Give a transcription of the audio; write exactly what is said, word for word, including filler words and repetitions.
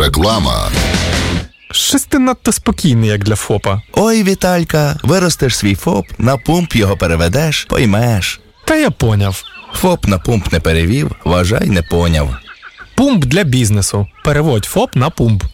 Реклама. Щось ти надто спокійний, як для ФОПа. Ой, Віталька, виростеш свій ФОП, на пумп його переведеш, поймеш. Та я поняв. ФОП на пумп не перевів, вважай, не поняв. Пумп для бізнесу. Переводь ФОП на пумп.